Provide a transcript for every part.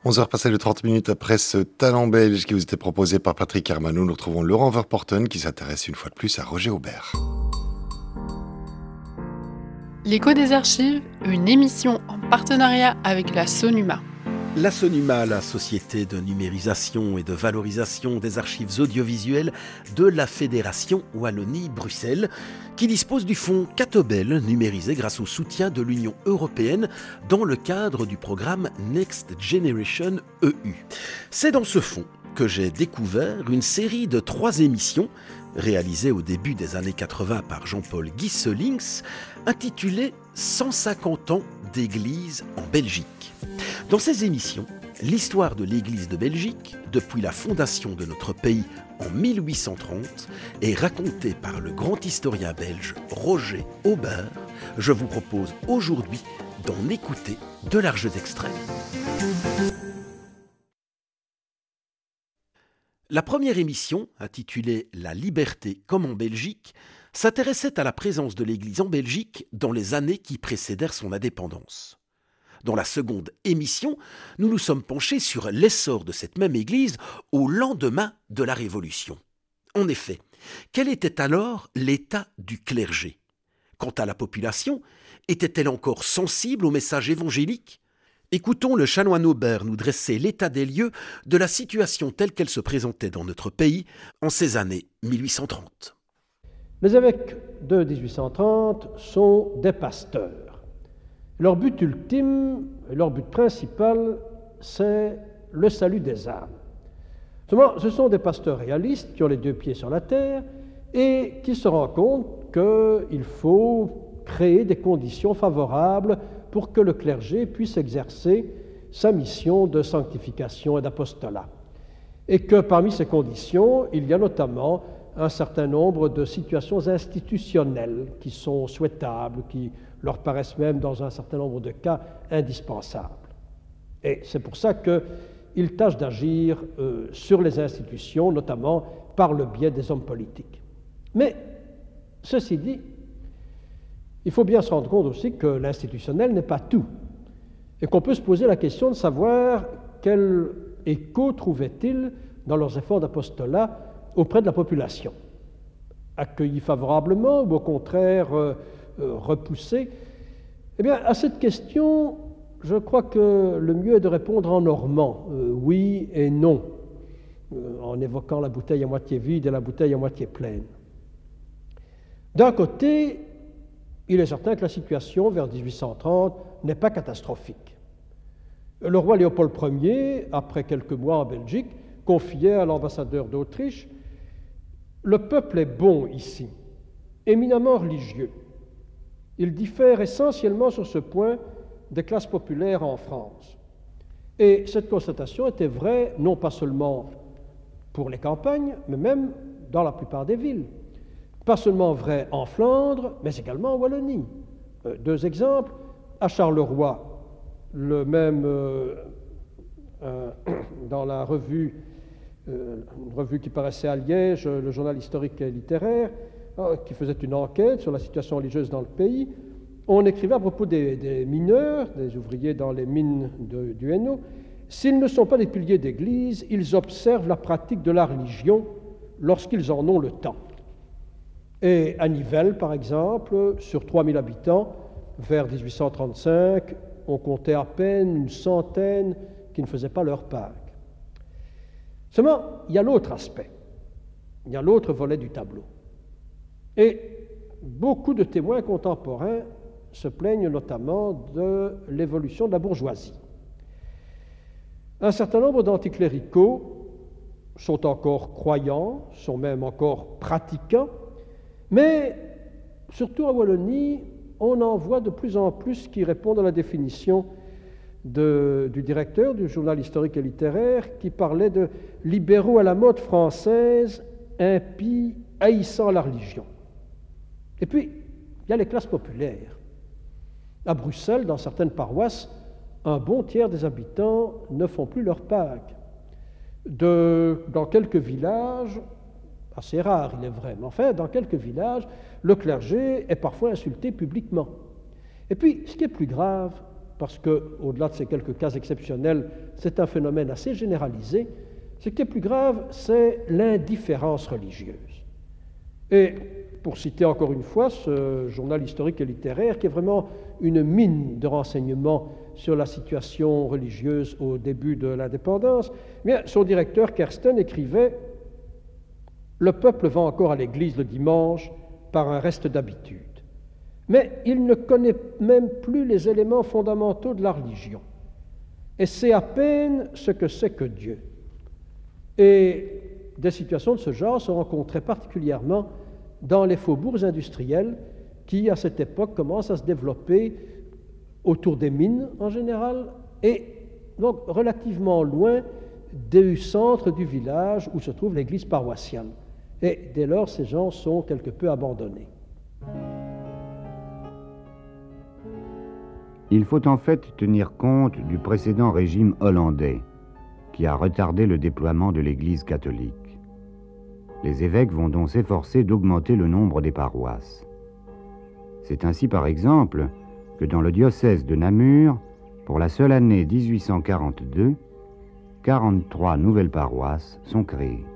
11 heures passées de 30 minutes après ce talent belge qui vous était proposé par Patrick Hermanou, nous retrouvons Laurent Verporten qui s'intéresse une fois de plus à Roger Aubert. L'écho des archives, une émission en partenariat avec la Sonuma. La Sonuma, la société de numérisation et de valorisation des archives audiovisuelles de la Fédération Wallonie-Bruxelles, qui dispose du fonds Catobel, numérisé grâce au soutien de l'Union européenne dans le cadre du programme Next Generation EU. C'est dans ce fonds que j'ai découvert une série de 3 émissions réalisées au début des années 80 par Jean-Paul Gieselings, intitulées 150 ans d'église en Belgique. Dans ces émissions, l'histoire de l'Église de Belgique, depuis la fondation de notre pays en 1830, est racontée par le grand historien belge Roger Aubert. Je vous propose aujourd'hui d'en écouter de larges extraits. La première émission, intitulée « La liberté comme en Belgique », s'intéressait à la présence de l'Église en Belgique dans les années qui précédèrent son indépendance. Dans la seconde émission, nous nous sommes penchés sur l'essor de cette même Église au lendemain de la Révolution. En effet, quel était alors l'état du clergé ? Quant à la population, était-elle encore sensible au message évangélique ? Écoutons le chanoine Aubert nous dresser l'état des lieux de la situation telle qu'elle se présentait dans notre pays en ces années 1830. Les évêques de 1830 sont des pasteurs. Leur but ultime, leur but principal, c'est le salut des âmes. Seulement, ce sont des pasteurs réalistes qui ont les 2 pieds sur la terre et qui se rendent compte qu'il faut créer des conditions favorables pour que le clergé puisse exercer sa mission de sanctification et d'apostolat. Et que parmi ces conditions, il y a notamment un certain nombre de situations institutionnelles qui sont souhaitables, qui leur paraissent même dans un certain nombre de cas indispensables. Et c'est pour ça qu'ils tâchent d'agir sur les institutions, notamment par le biais des hommes politiques. Mais, ceci dit, il faut bien se rendre compte aussi que l'institutionnel n'est pas tout, et qu'on peut se poser la question de savoir quel écho trouvaient-ils dans leurs efforts d'apostolat auprès de la population. Accueillis favorablement ou au contraire repoussés? Eh bien, à cette question, je crois que le mieux est de répondre en normand, oui et non, en évoquant la bouteille à moitié vide et la bouteille à moitié pleine. D'un côté, il est certain que la situation vers 1830 n'est pas catastrophique. Le roi Léopold Ier, après quelques mois en Belgique, confiait à l'ambassadeur d'Autriche: « Le peuple est bon ici, éminemment religieux. Il diffère essentiellement sur ce point des classes populaires en France. » Et cette constatation était vraie non pas seulement pour les campagnes, mais même dans la plupart des villes. Pas seulement vrai en Flandre, mais également en Wallonie. 2 exemples. À Charleroi, le même dans la revue, une revue qui paraissait à Liège, le journal historique et littéraire, qui faisait une enquête sur la situation religieuse dans le pays, on écrivait à propos des mineurs, des ouvriers dans les mines du Hainaut: « S'ils ne sont pas des piliers d'église, ils observent la pratique de la religion lorsqu'ils en ont le temps. » Et à Nivelles, par exemple, sur 3000 habitants, vers 1835, on comptait à peine une centaine qui ne faisaient pas leur Pâques. Seulement, il y a l'autre aspect, il y a l'autre volet du tableau. Et beaucoup de témoins contemporains se plaignent notamment de l'évolution de la bourgeoisie. Un certain nombre d'anticléricaux sont encore croyants, sont même encore pratiquants, mais surtout en Wallonie, on en voit de plus en plus qui répondent à la définition du directeur du journal historique et littéraire, qui parlait de libéraux à la mode française, impies, haïssant la religion. Et puis, il y a les classes populaires. À Bruxelles, dans certaines paroisses, un bon tiers des habitants ne font plus leur Pâques. Dans quelques villages, assez rare il est vrai, mais enfin, dans quelques villages, le clergé est parfois insulté publiquement. Et puis, ce qui est plus grave, parce qu'au-delà de ces quelques cas exceptionnels, c'est un phénomène assez généralisé. Ce qui est plus grave, c'est l'indifférence religieuse. Et pour citer encore une fois ce journal historique et littéraire, qui est vraiment une mine de renseignements sur la situation religieuse au début de l'indépendance, son directeur Kersten écrivait « Le peuple va encore à l'église le dimanche par un reste d'habitude. Mais il ne connaît même plus les éléments fondamentaux de la religion et sait à peine ce que c'est que Dieu. » Et des situations de ce genre se rencontraient particulièrement dans les faubourgs industriels qui, à cette époque, commencent à se développer autour des mines en général et donc relativement loin du centre du village où se trouve l'église paroissiale. Et dès lors, ces gens sont quelque peu abandonnés. Il faut en fait tenir compte du précédent régime hollandais qui a retardé le déploiement de l'Église catholique. Les évêques vont donc s'efforcer d'augmenter le nombre des paroisses. C'est ainsi par exemple que dans le diocèse de Namur, pour la seule année 1842, 43 nouvelles paroisses sont créées.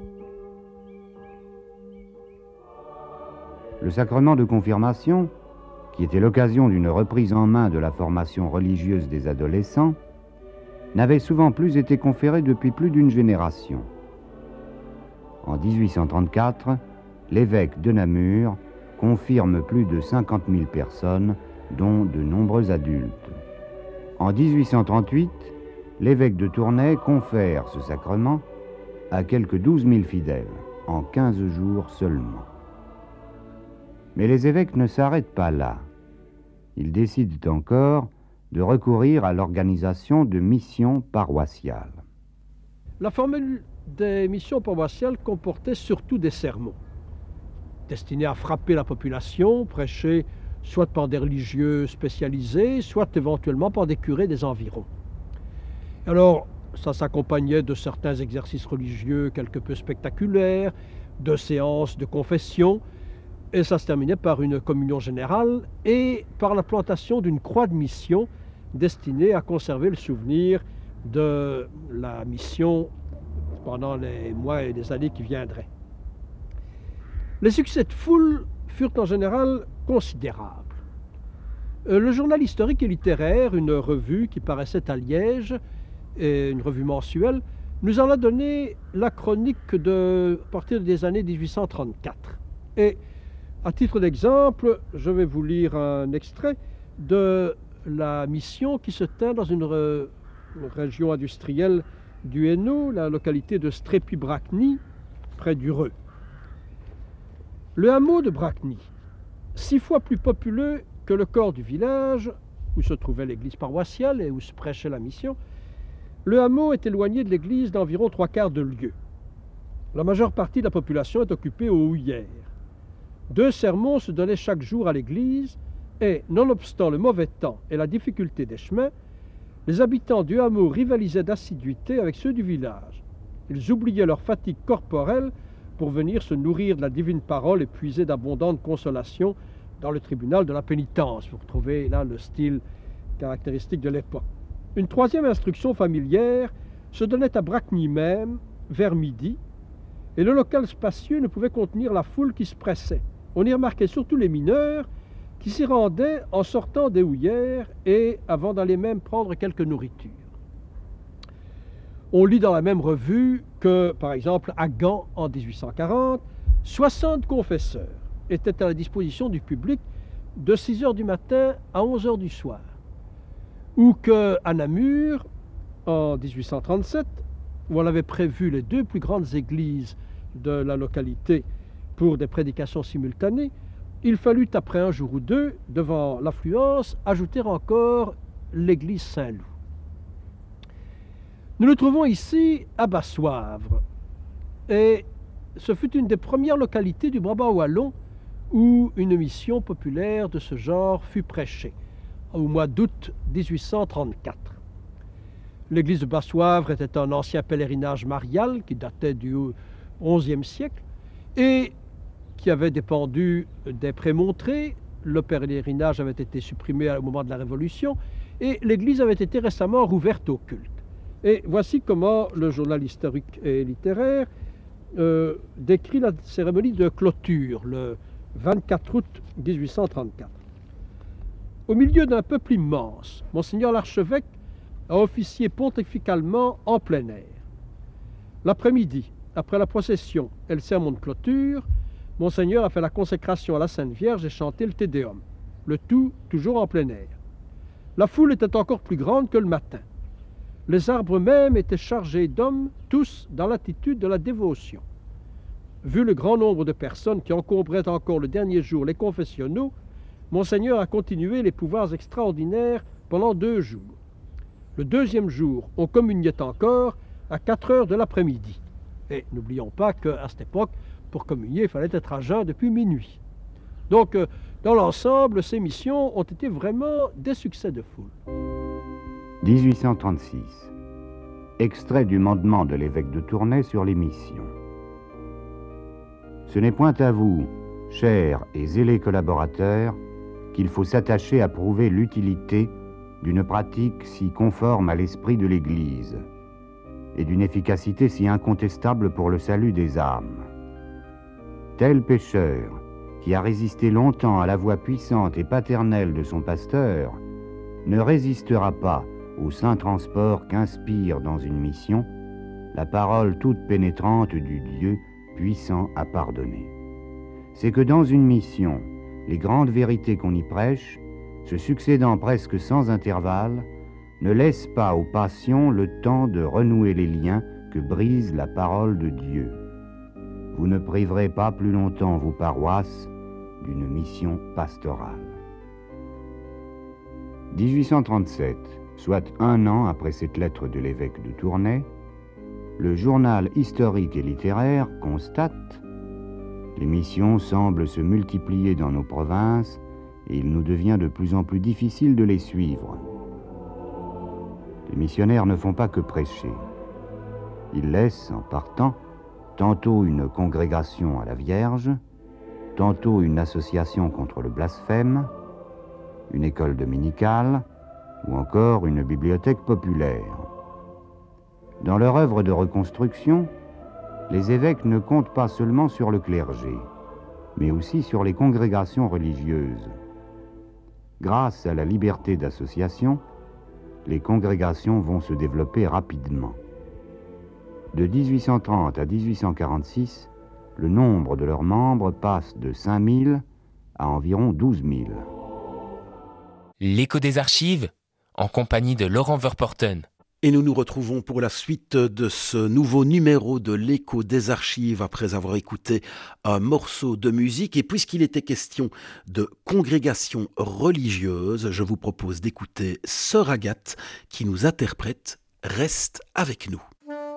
Le sacrement de confirmation, qui était l'occasion d'une reprise en main de la formation religieuse des adolescents, n'avait souvent plus été conféré depuis plus d'une génération. En 1834, l'évêque de Namur confirme plus de 50 000 personnes, dont de nombreux adultes. En 1838, l'évêque de Tournai confère ce sacrement à quelques 12 000 fidèles, en 15 jours seulement. Mais les évêques ne s'arrêtent pas là. Ils décident encore de recourir à l'organisation de missions paroissiales. La formule des missions paroissiales comportait surtout des sermons, destinés à frapper la population, prêchés soit par des religieux spécialisés, soit éventuellement par des curés des environs. Alors, ça s'accompagnait de certains exercices religieux quelque peu spectaculaires, de séances de confession, et ça se terminait par une communion générale et par la plantation d'une croix de mission destinée à conserver le souvenir de la mission pendant les mois et les années qui viendraient. Les succès de foule furent en général considérables. Le journal historique et littéraire, une revue qui paraissait à Liège, et une revue mensuelle, nous en a donné la chronique à partir des années 1834. Et à titre d'exemple, je vais vous lire un extrait de la mission qui se tint dans une région industrielle du Hainaut, la localité de Strépy-Bracny, près du Reux. Le hameau de Bracny, 6 fois plus populeux que le corps du village, où se trouvait l'église paroissiale et où se prêchait la mission, le hameau est éloigné de l'église d'environ 3/4 de lieue. La majeure partie de la population est occupée aux houillères. 2 sermons se donnaient chaque jour à l'église et, nonobstant le mauvais temps et la difficulté des chemins, les habitants du hameau rivalisaient d'assiduité avec ceux du village. Ils oubliaient leur fatigue corporelle pour venir se nourrir de la divine parole et puiser d'abondantes consolations dans le tribunal de la pénitence. Vous retrouvez là le style caractéristique de l'époque. Une 3e instruction familière se donnait à Bracny même, vers midi, et le local spacieux ne pouvait contenir la foule qui se pressait. On y remarquait surtout les mineurs qui s'y rendaient en sortant des houillères et avant d'aller même prendre quelque nourriture. On lit dans la même revue que, par exemple, à Gand, en 1840, 60 confesseurs étaient à la disposition du public de 6 heures du matin à 11 heures du soir. Ou qu'à Namur, en 1837, où on avait prévu les 2 plus grandes églises de la localité pour des prédications simultanées, il fallut, après un jour ou 2, devant l'affluence, ajouter encore l'église Saint-Loup. Nous nous trouvons ici à Bassoivre, et ce fut une des premières localités du Brabant wallon où une mission populaire de ce genre fut prêchée, au mois d'août 1834. L'église de Bassoivre était un ancien pèlerinage marial qui datait du XIe siècle et qui avait dépendu des Prémontrés. Le pèlerinage avait été supprimé au moment de la Révolution et l'église avait été récemment rouverte au culte. Et voici comment le journal historique et littéraire décrit la cérémonie de clôture le 24 août 1834. Au milieu d'un peuple immense, Monseigneur l'archevêque a officié pontificalement en plein air. L'après-midi, après la procession et le sermon de clôture, Monseigneur a fait la consécration à la Sainte Vierge et chanté le Te Deum, le tout toujours en plein air. La foule était encore plus grande que le matin. Les arbres mêmes étaient chargés d'hommes, tous dans l'attitude de la dévotion. Vu le grand nombre de personnes qui encombraient encore le dernier jour les confessionnaux, Monseigneur a continué les pouvoirs extraordinaires pendant 2 jours. Le 2e jour, on communiait encore à 4 heures de l'après-midi. Et n'oublions pas qu'à cette époque, pour communier, il fallait être à jeun depuis minuit. Donc, dans l'ensemble, ces missions ont été vraiment des succès de foule. 1836. Extrait du mandement de l'évêque de Tournai sur les missions. Ce n'est point à vous, chers et zélés collaborateurs, qu'il faut s'attacher à prouver l'utilité d'une pratique si conforme à l'esprit de l'Église et d'une efficacité si incontestable pour le salut des âmes. Tel pécheur, qui a résisté longtemps à la voix puissante et paternelle de son pasteur, ne résistera pas au saint transport qu'inspire dans une mission la parole toute pénétrante du Dieu puissant à pardonner. C'est que dans une mission, les grandes vérités qu'on y prêche, se succédant presque sans intervalle, ne laissent pas aux passions le temps de renouer les liens que brise la parole de Dieu. Vous ne priverez pas plus longtemps vos paroisses d'une mission pastorale. 1837, soit 1 an après cette lettre de l'évêque de Tournai, le journal historique et littéraire constate: les missions semblent se multiplier dans nos provinces et il nous devient de plus en plus difficile de les suivre. Les missionnaires ne font pas que prêcher. Ils laissent, en partant, tantôt une congrégation à la Vierge, tantôt une association contre le blasphème, une école dominicale ou encore une bibliothèque populaire. Dans leur œuvre de reconstruction, les évêques ne comptent pas seulement sur le clergé, mais aussi sur les congrégations religieuses. Grâce à la liberté d'association, les congrégations vont se développer rapidement. De 1830 à 1846, le nombre de leurs membres passe de 5000 à environ 12 000. L'écho des archives, en compagnie de Laurent Verporten. Et nous nous retrouvons pour la suite de ce nouveau numéro de l'écho des archives après avoir écouté un morceau de musique. Et puisqu'il était question de congrégation religieuse, je vous propose d'écouter Sœur Agathe qui nous interprète « Reste avec nous ».